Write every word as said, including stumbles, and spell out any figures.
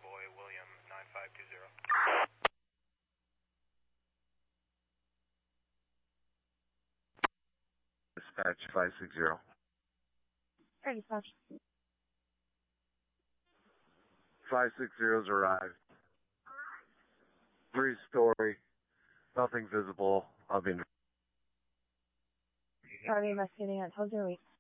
Convoy, William, nine five two zero. Dispatch five six zero. Hey, dispatch. five six zero's arrived. Three story. Nothing visible. I mean. Are we investigating at twelve zero eight?